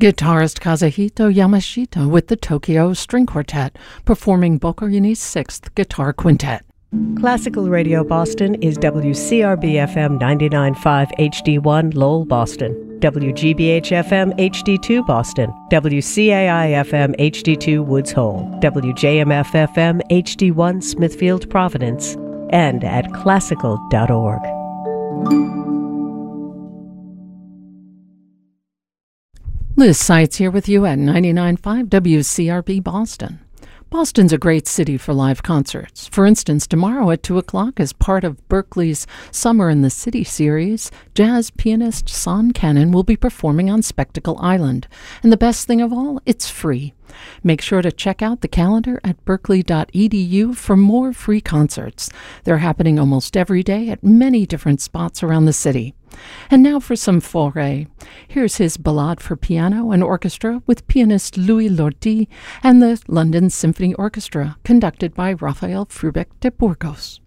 Guitarist Kazuhito Yamashita with the Tokyo String Quartet, performing Boccherini's Sixth Guitar Quintet. Classical Radio Boston is WCRB-FM 99.5 HD1 Lowell, Boston, WGBH-FM HD2 Boston, WCAI-FM HD2 Woods Hole, WJMF-FM HD1 Smithfield, Providence, and at classical.org. Liz Seitz here with you at 99.5 WCRB Boston. Boston's a great city for live concerts. For instance, tomorrow at 2 o'clock, as part of Berklee's Summer in the City series, jazz pianist Son Cannon will be performing on Spectacle Island. And the best thing of all, it's free. Make sure to check out the calendar at berkeley.edu for more free concerts. They're happening almost every day at many different spots around the city. And now for some Fauré. Here's his Ballade for Piano and Orchestra with pianist Louis Lortie and the London Symphony Orchestra, conducted by Raphael Frubeck de Burgos.